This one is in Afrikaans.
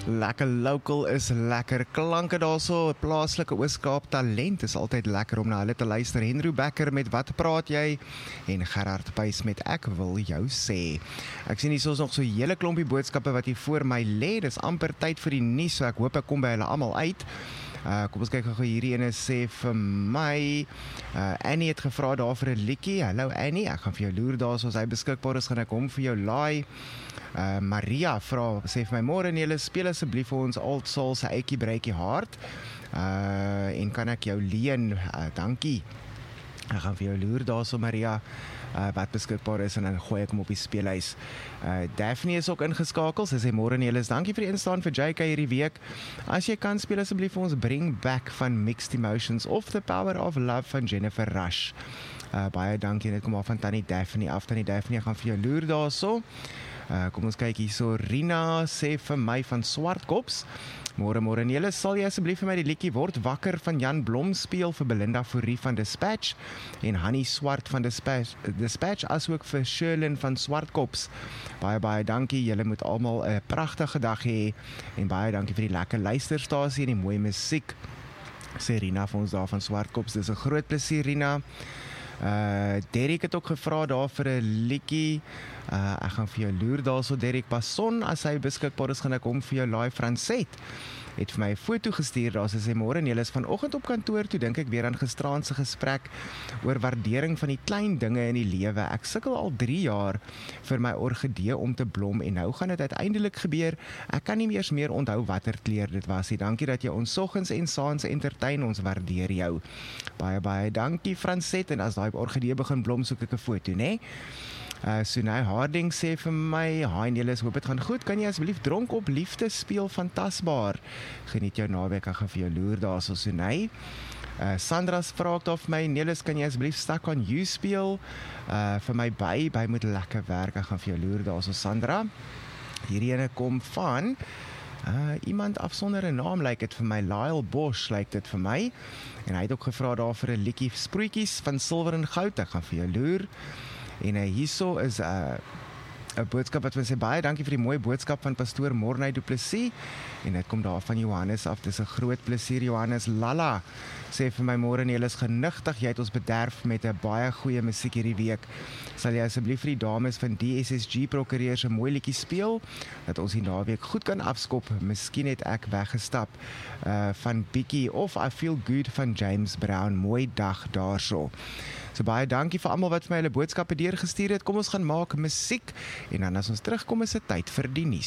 Lekker local is lekker klanke daarso, plaaslike Oos-Kaap talent is altyd lekker om na hulle te luister. Henry Becker met Wat praat jy? En Gerard Puys met Ek wil jou sê. Ek sien hier is nog so 'n hele klompie boodskappe wat hier voor my lê. Dis amper tyd vir die nuus, so ek hoop ek kom by hulle almal uit. Kom ons kyk gou hierdie ene sê vir my, Annie het gevra daar vir 'n liedjie. Hallo Annie, ek gaan vir jou loer daar, soos hy beskikbaar is, gaan ek hom vir jou laai. Maria sê vir my, môre en julle speel asseblief vir ons Old Soul se Eitjie Breitjie Hart. En kan ek jou leen? Dankie. Ek gaan vir jou loer daar so Maria, wat beskikbaar is en dan gooi ek hom op die speelhuis. Daphne is ook ingeskakel, sy sê môre en julle is dankie vir die instaan vir JK hierdie week. As jy kan speel asseblief vir ons Bring Back van Mixed Emotions of The Power of Love van Jennifer Rush. Baie dankie, dit kom af van Tannie Daphne af. Tannie Daphne, ek gaan vir jou loer daar so. Kom ons kyk hier so, Rina sê vir my van Swartkops. Môre en julle, sal jy asseblief vir my die liedjie Word Wakker van Jan Blom speel vir Belinda Fourie van Dispatch en Hannie Swart van Dispatch asook vir Sherlyn van Swartkops. Baie dankie, julle moet almal 'n pragtige dag hê en baie dankie vir die lekker luisterstasie en die mooi musiek. Sê Rina vir ons daar van Swartkops, dis 'n groot plesier Rina. Derek het ook gevra daar vir 'n liedjie. Ek gaan vir jou loer daar so Derek Passon, as hy beskikbaar is gaan ek hom vir jou live Franset. Het vir my 'n foto gestuur daar, sy sê môre en julle is vanoggend op kantoor, toe dink ek weer aan gisteraand se gesprek oor waardering van die klein dinge in die lewe. Ek sukkel al 3 jaar vir my orgidee om te blom en nou gaan dit uiteindelik gebeur. Ek kan nie meer onthou watter kleur dit was nie. Dankie dat jy ons soggens en saans entertain, ons waardeer jou. Baie dankie Franset, en as daai orgidee begin blom, soek ek 'n foto, né? Sunay Harding sê vir my, hi en julle, hoop dit gaan goed, kan jy asseblief Dronk op Liefde speel, fantasbaar. Geniet jou naweek, ek gaan vir jou loer daar so Sunay. Sandra vra daar vir my, Nelis, kan jy asseblief Stuck on You speel? Vir my by moet lekker werk, ek gaan vir jou loer daar so Sandra. Hierdie ene kom van iemand afsonder 'n naam, lyk dit vir my, Lyle Bosch lyk dit vir my, en hy het ook gevra daar vir 'n liedjie Sproetjies van Silwer en Goud, ek gaan vir jou loer. En hierso is 'n boodskap wat sê, baie dankie vir die mooi boodskap van pastoor Morney Du Plessis, en dit kom daar van Johannes af, dis 'n groot plesier Johannes. Lala sê vir my, môre en julle is genigtig, jy het ons bederf met 'n baie goeie musiek hierdie week. Sal jy asseblief vir die dames van DSSG Prokureurs 'n mooi liedjie speel, dat ons die naweek goed kan afskop. Miskien het ek weggestap van Bikkie of I Feel Good van James Brown. Mooi dag daarso. So baie dankie vir almal wat vir my hulle boodskappe deurgestuur het. Kom ons gaan maak musiek en dan as ons terugkom is dit tyd vir die nuus.